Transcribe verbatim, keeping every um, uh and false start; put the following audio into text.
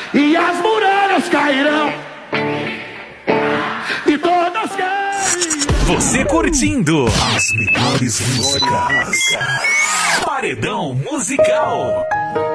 e as muralhas cairão e todas cairão. Você curtindo as melhores músicas. Paredão Musical.